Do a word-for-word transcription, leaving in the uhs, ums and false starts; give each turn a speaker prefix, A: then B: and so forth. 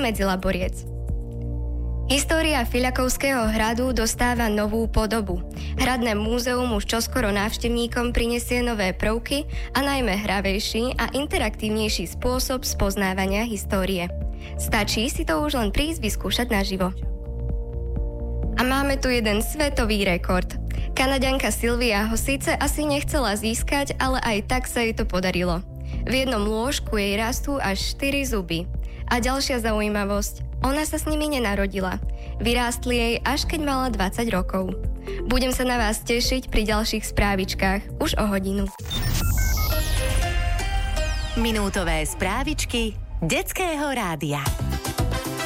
A: vymedzila boriec. História Fiľakovského hradu dostáva novú podobu. Hradné múzeum už čoskoro návštevníkom prinesie nové prvky a najmä hravejší a interaktívnejší spôsob spoznávania histórie. Stačí si to už len prísť vyskúšať naživo. A máme tu jeden svetový rekord. Kanaďanka Sylvia ho síce asi nechcela získať, ale aj tak sa jej to podarilo. V jednom lôžku jej rastú až štyri zuby. A ďalšia zaujímavosť, ona sa s nimi nenarodila. Vyrástli jej až keď mala dvadsať rokov. Budem sa na vás tešiť pri ďalších správičkách už o hodinu.
B: Minútové správičky Detského rádia.